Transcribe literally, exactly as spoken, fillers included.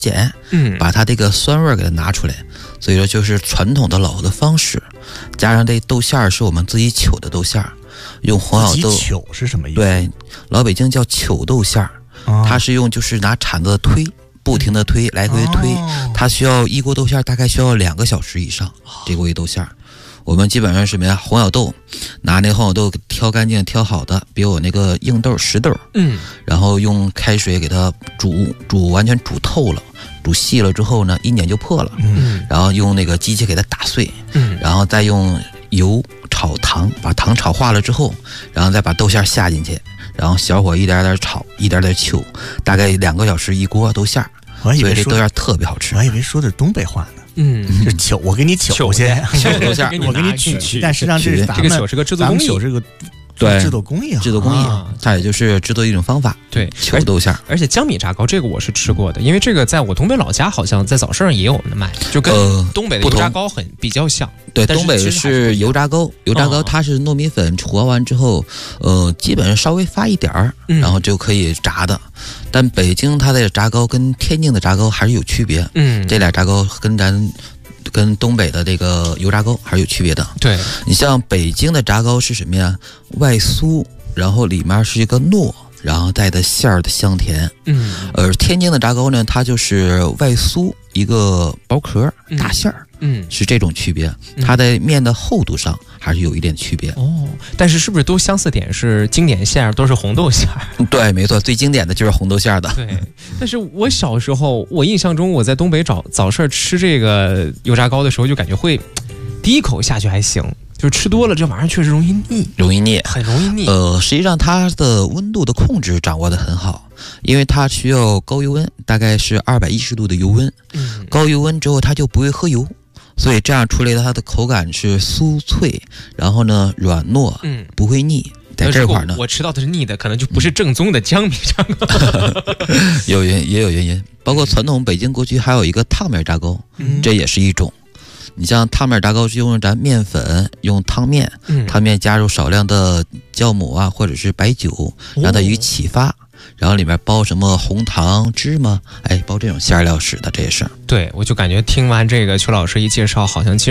碱，嗯，把它这个酸味给它拿出来。所以说就是传统的老的方式，加上这豆馅儿是我们自己糗的豆馅儿，用黄小豆。 自己糗是什么意思？ 对，老北京叫糗豆馅儿，哦，它是用就是拿铲子推，不停的推，来回推，哦，它需要一锅豆馅儿大概需要两个小时以上，哦，这锅一豆馅儿。我们基本上是什么呀？红小豆，拿那个红小豆挑干净、挑好的，比我那个硬豆、实豆，嗯，然后用开水给它煮，煮完全煮透了，煮细了之后呢，一碾就破了，嗯，然后用那个机器给它打碎，嗯，然后再用油炒糖，把糖炒化了之后，然后再把豆馅下进去，然后小火一点点炒，一点点糗，大概两个小时一锅豆馅儿，所以这豆馅特别好吃。 我还以为说的是东北话呢。嗯，就糗，我给你糗去， 糗豆馅， 我给你取，但实际上这是咱们这个糗是个制作工艺， 糗这个对制作工艺， 制作工艺，它也就是制作一种方法。 对， 糗豆馅， 而且江米炸糕这个我是吃过的，因为这个在我东北老家好像在早市上也有的卖，就跟东北的油炸糕很比较像。 对，东北是油炸糕，油炸糕它是糯米粉和完之后，呃，基本上稍微发一点儿，然后就可以炸的。但北京它的炸糕跟天津的炸糕还是有区别，嗯，这俩炸糕跟咱。跟东北的这个油炸糕还是有区别的。 对， 你像北京的炸糕是什么呀？外酥，然后里面是一个糯，然后带的馅儿的香甜。嗯，而天津的炸糕呢，它就是外酥一个薄壳大馅儿。嗯，是这种区别，它在面的厚度上还是有一点区别。 哦，但是是不是都相似点是经典馅儿都是红豆馅儿？ 对，没错，最经典的就是红豆馅儿的。 对，但是我小时候，我印象中我在东北早早市吃这个油炸糕的时候，就感觉会第一口下去还行，就吃多了这玩意儿确实容易腻， 容易腻， 很容易腻。 呃，实际上它的温度的控制掌握得很好，因为它需要高油温，大概是二百一十度的油温。嗯，高油温之后它就不会喝油。所以这样出来的它的口感是酥脆，然后呢软糯，嗯，不会腻。在这块呢， 我吃到的是腻的，可能就不是正宗的江米炸糕。 有原也有原因，包括传统北京过去还有一个烫面炸糕，嗯，这也是一种。你像烫面炸糕是用咱面粉，用汤面，嗯，汤面加入少量的酵母啊，或者是白酒，让它一起发。哦，然后里面包什么红糖、芝麻，哎，包这种馅料使的，这也是。 对，我就感觉听完这个邱老师一介绍，好像